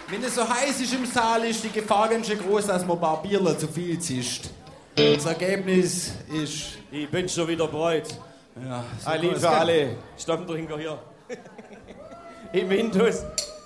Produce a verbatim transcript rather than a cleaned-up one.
Wenn es so heiß ist im Saal, ist die Gefahr ganz schön groß, dass man ein paar Bierler zu viel zischt. Das Ergebnis ist... Ich bin schon wieder bereit. Ja, so Ein Lied für alle Stammtrinker hier. Im Windus.